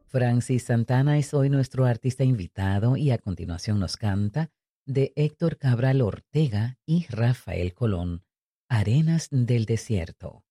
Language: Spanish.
Francis Santana es hoy nuestro artista invitado y a continuación nos canta de Héctor Cabral Ortega y Rafael Colón, Arenas del Desierto.